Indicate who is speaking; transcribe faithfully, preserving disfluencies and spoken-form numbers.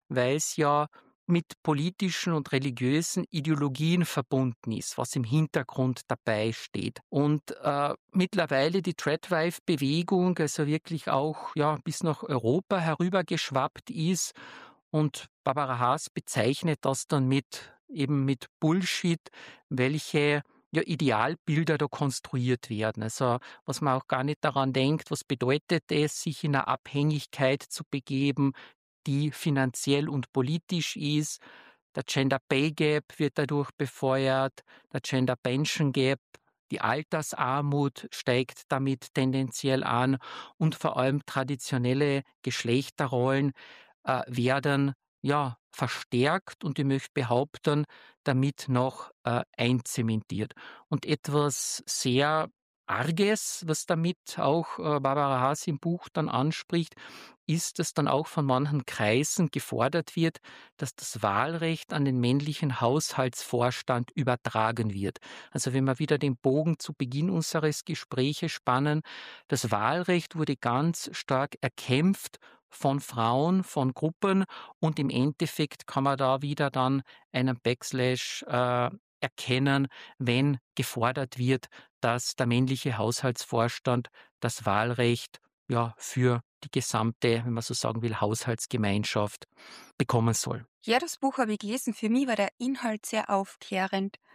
Speaker 1: weil es ja mit politischen und religiösen Ideologien verbunden ist, was im Hintergrund dabei steht. Und äh, mittlerweile die Tradwife-Bewegung, also wirklich auch ja bis nach Europa herübergeschwappt ist. Und Barbara Haas bezeichnet das dann mit eben mit Bullshit, welche ja Idealbilder da konstruiert werden. Also was man auch gar nicht daran denkt, was bedeutet es, sich in eine Abhängigkeit zu begeben, die finanziell und politisch ist. Der Gender Pay Gap wird dadurch befeuert, der Gender Pension Gap, die Altersarmut steigt damit tendenziell an und vor allem traditionelle Geschlechterrollen äh, werden ja verstärkt und ich möchte behaupten, damit noch äh, einzementiert. Und etwas sehr Arges, was damit auch äh, Barbara Haas im Buch dann anspricht, ist, dass dann auch von manchen Kreisen gefordert wird, dass das Wahlrecht an den männlichen Haushaltsvorstand übertragen wird. Also wenn wir wieder den Bogen zu Beginn unseres Gespräches spannen, das Wahlrecht wurde ganz stark erkämpft von Frauen, von Gruppen und im Endeffekt kann man da wieder dann einen Backslash äh, erkennen, wenn gefordert wird, dass der männliche Haushaltsvorstand das Wahlrecht ja für die gesamte, wenn man so sagen will, Haushaltsgemeinschaft bekommen soll.
Speaker 2: Ja, das Buch habe ich gelesen. Für mich war der Inhalt sehr aufklärend.